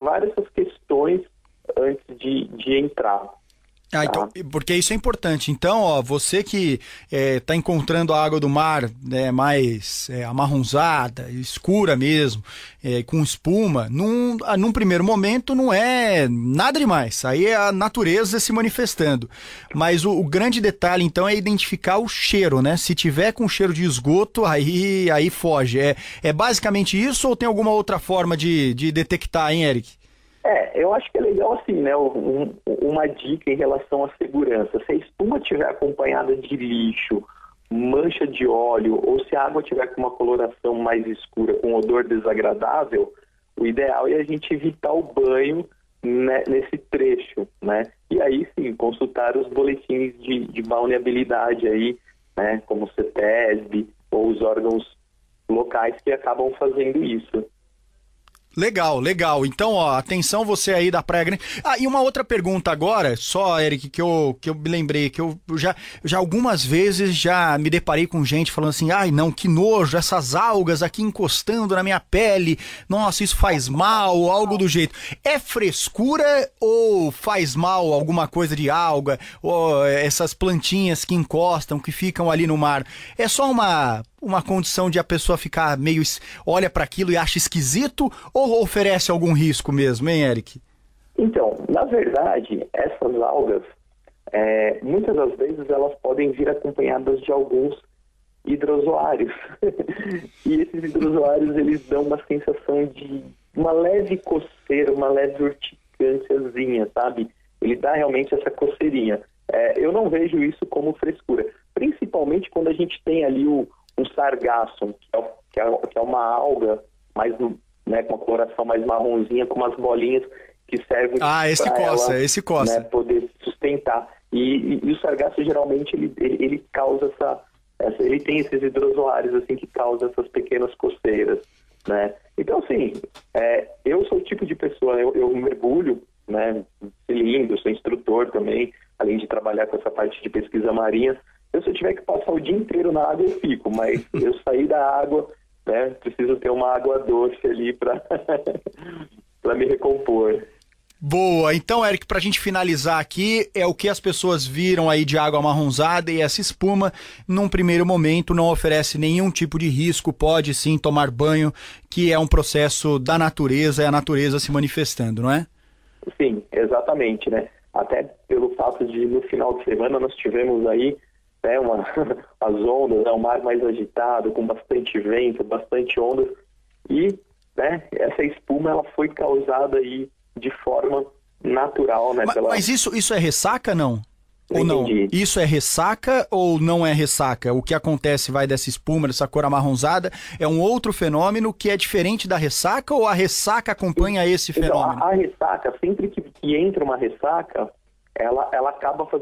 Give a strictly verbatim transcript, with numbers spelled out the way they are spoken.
várias essas questões antes de, de entrar. Ah, então, porque isso é importante. Então, ó, você que está encontrando a água do mar, né, mais é, amarronzada, escura mesmo, é, com espuma, num, num primeiro momento não é nada demais. Aí é a natureza se manifestando. Mas o, o grande detalhe, então, é identificar o cheiro, né? Se tiver com cheiro de esgoto, aí, aí foge. É, é basicamente isso ou tem alguma outra forma de, de detectar, hein, Eric? É, eu acho que é legal assim, né, um, uma dica em relação à segurança. Se a espuma estiver acompanhada de lixo, mancha de óleo, ou se a água tiver com uma coloração mais escura, com odor desagradável, o ideal é a gente evitar o banho, né, nesse trecho, né? E aí sim, consultar os boletins de, de balneabilidade aí, né, como o CETESB ou os órgãos locais que acabam fazendo isso. Legal, legal. Então, ó, atenção você aí da Praia Grande. Ah, e uma outra pergunta agora, só, Eric, que eu, que eu me lembrei, que eu já, já algumas vezes já me deparei com gente falando assim, ai não, que nojo, essas algas aqui encostando na minha pele, nossa, isso faz mal, algo do jeito. É frescura ou faz mal alguma coisa de alga, ou essas plantinhas que encostam, que ficam ali no mar? É só uma... uma condição de a pessoa ficar meio... olha para aquilo e acha esquisito ou oferece algum risco mesmo, hein, Eric? Então, na verdade, essas algas, é, muitas das vezes elas podem vir acompanhadas de alguns hidrozoários. E esses hidrozoários, eles dão uma sensação de uma leve coceira, uma leve urticânciazinha, sabe? Ele dá realmente essa coceirinha. É, eu não vejo isso como frescura, principalmente quando a gente tem ali o um sargassum, que é, que, é, que é uma alga mais, né, com uma coloração mais marronzinha, com umas bolinhas que servem ah, esse para coça, ela, esse coça. né, poder sustentar. E, e, e o sargasso geralmente ele, ele, ele causa essa, essa, ele tem esses hidrozoários assim que causam essas pequenas coceiras, né? Então assim, é, eu sou o tipo de pessoa, eu, eu mergulho, né, cilindro, sou instrutor também, além de trabalhar com essa parte de pesquisa marinha. Eu, se eu tiver que passar o dia inteiro na água, eu fico, mas eu sair da água, né, preciso ter uma água doce ali para para me recompor. Boa, então, Eric, pra gente finalizar aqui, é o que as pessoas viram aí de água amarronzada e essa espuma, num primeiro momento, não oferece nenhum tipo de risco, pode sim tomar banho, que é um processo da natureza, é a natureza se manifestando, não é? Sim, exatamente, né? Até pelo fato de, no final de semana, nós tivemos aí né, uma, as ondas, né, o mar mais agitado, com bastante vento, bastante ondas, e né, essa espuma ela foi causada aí de forma natural, né? Mas, pela... mas isso, isso é ressaca, não? não ou não? Entendi. Isso é ressaca ou não é ressaca? O que acontece vai dessa espuma, dessa cor amarronzada, é um outro fenômeno que é diferente da ressaca ou a ressaca acompanha esse então, fenômeno? A, a ressaca, sempre que, que entra uma ressaca, ela, ela acaba fazendo